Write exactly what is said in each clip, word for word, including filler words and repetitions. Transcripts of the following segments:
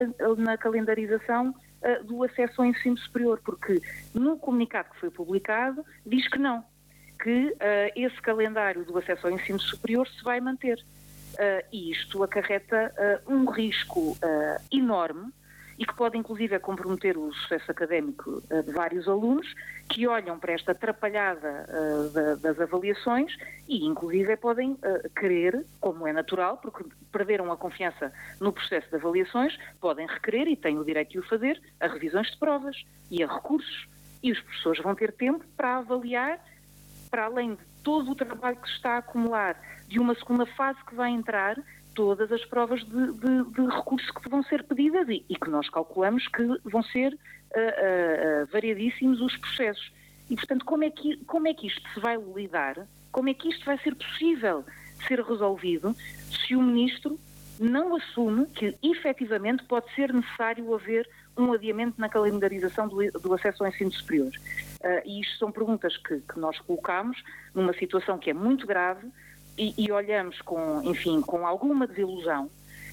na calendarização uh, do acesso ao ensino superior, porque no comunicado que foi publicado diz que não, que uh, esse calendário do acesso ao ensino superior se vai manter. Uh, e isto acarreta uh, um risco uh, enorme e que pode inclusive comprometer o sucesso académico uh, de vários alunos que olham para esta atrapalhada uh, da, das avaliações e inclusive podem uh, querer, como é natural, porque perderam a confiança no processo de avaliações, podem requerer, e têm o direito de o fazer, a revisões de provas e a recursos. E os professores vão ter tempo para avaliar, para além de todo o trabalho que se está a acumular, de uma segunda fase que vai entrar, todas as provas de, de, de recursos que vão ser pedidas e, e que nós calculamos que vão ser uh, uh, variadíssimos os processos. E, portanto, como é, que, como é que isto se vai lidar? Como é que isto vai ser possível ser resolvido se o Ministro não assume que, efetivamente, pode ser necessário haver um adiamento na calendarização do, do acesso ao ensino superior? Uh, e isto são perguntas que, que nós colocamos numa situação que é muito grave e, e olhamos com, enfim, com alguma desilusão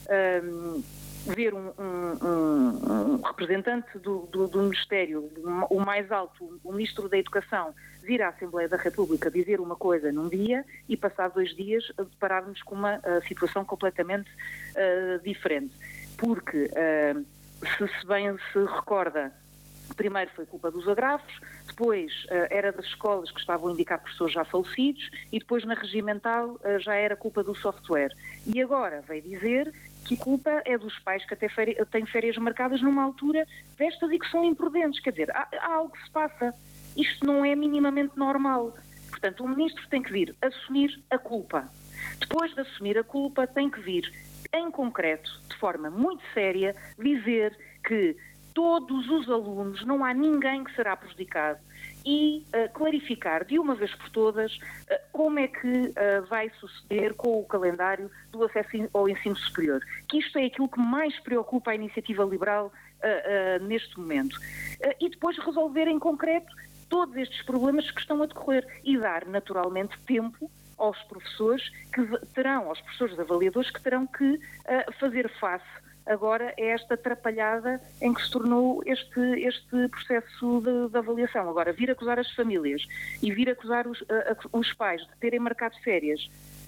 um, ver um, um, um, um representante do, do, do Ministério, o mais alto, o Ministro da Educação, vir à Assembleia da República dizer uma coisa num dia e passar dois dias deparar-nos com uma uh, situação completamente uh, diferente. Porque, uh, se, se bem se recorda, primeiro foi culpa dos agrafos, depois uh, era das escolas que estavam a indicar professores já falecidos e depois na regimental uh, já era culpa do software. E agora veio dizer que a culpa é dos pais que até férias, têm férias marcadas numa altura destas e que são imprudentes. Quer dizer, há, há algo que se passa. Isto não é minimamente normal. Portanto, o Ministro tem que vir assumir a culpa. Depois de assumir a culpa, tem que vir, em concreto, de forma muito séria, dizer que todos os alunos, não há ninguém que será prejudicado e uh, clarificar de uma vez por todas uh, como é que uh, vai suceder com o calendário do acesso ao ensino superior. Que isto é aquilo que mais preocupa a iniciativa liberal uh, uh, neste momento. Uh, e depois resolver em concreto todos estes problemas que estão a decorrer e dar naturalmente tempo aos professores que terão, aos professores avaliadores que terão que uh, fazer face agora é esta atrapalhada em que se tornou este, este processo de, de avaliação. Agora, vir acusar as famílias e vir acusar os, uh, os pais de terem marcado férias,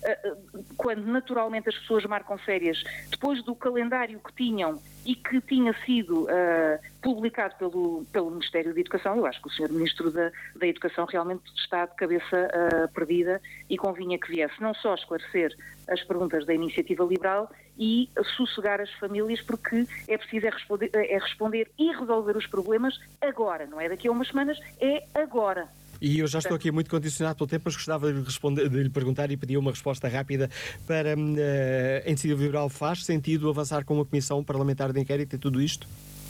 uh, quando naturalmente as pessoas marcam férias, depois do calendário que tinham e que tinha sido uh, publicado pelo, pelo Ministério da Educação, eu acho que o senhor Ministro da, da Educação realmente está de cabeça uh, perdida e convinha que viesse não só esclarecer as perguntas da iniciativa liberal e sossegar as famílias, porque é preciso é responder, é responder e resolver os problemas agora, não é daqui a umas semanas, é agora. E eu já estou aqui muito condicionado pelo tempo, mas gostava de, responder, de lhe perguntar e pedir uma resposta rápida para uh, a iniciativa liberal. Faz sentido avançar com uma comissão parlamentar de inquérito e tudo isto?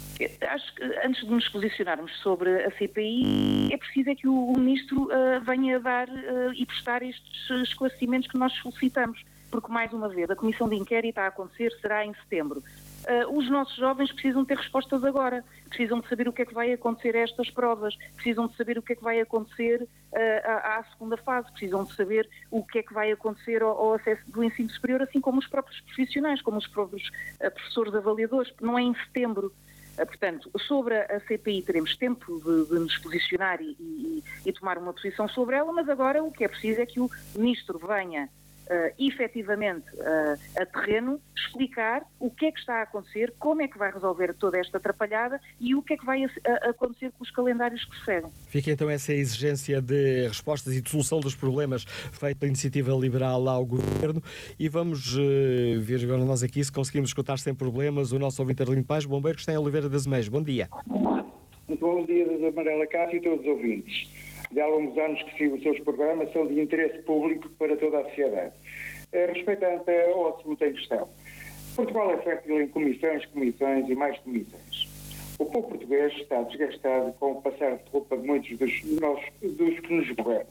Acho que antes de nos posicionarmos sobre a C P I, é preciso é que o, o Ministro uh, venha dar uh, e prestar estes esclarecimentos que nós solicitamos, porque mais uma vez a comissão de inquérito a acontecer será em setembro. Uh, os nossos jovens precisam ter respostas agora, precisam de saber o que é que vai acontecer a estas provas, precisam de saber o que é que vai acontecer uh, à, à segunda fase, precisam de saber o que é que vai acontecer ao, ao acesso do ensino superior, assim como os próprios profissionais, como os próprios uh, professores avaliadores, não é em setembro. Uh, portanto, sobre a, a C P I teremos tempo de, de nos posicionar e, e, e tomar uma posição sobre ela, mas agora o que é preciso é que o Ministro venha Uh, efetivamente uh, a terreno, explicar o que é que está a acontecer, como é que vai resolver toda esta atrapalhada e o que é que vai a, a acontecer com os calendários que se seguem. Fica então essa exigência de respostas e de solução dos problemas feita pela iniciativa liberal ao Governo e vamos uh, ver agora nós aqui se conseguimos escutar sem problemas o nosso ouvinte Arlindo Paz, bombeiro que está em Oliveira das Meias. Bom dia. Muito bom dia, doutora Manuela Cássio e todos os ouvintes. De há longos anos que sigo os seus programas, são de interesse público para toda a sociedade. Eh, respeitante ao assunto em questão, Portugal é fértil em comissões, comissões e mais comissões. O povo português está desgastado com o passar de roupa de muitos dos, nós, dos que nos governam.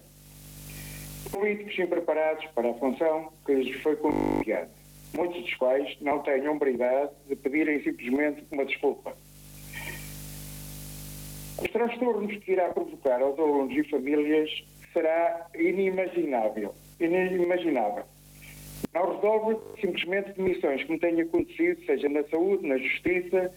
Políticos impreparados para a função que lhes foi confiada, muitos dos quais não têm a hombridade de pedirem simplesmente uma desculpa. Os transtornos que irá provocar aos alunos e famílias será inimaginável. Inimaginável. Não resolve simplesmente demissões, como tem acontecido, seja na saúde, na justiça,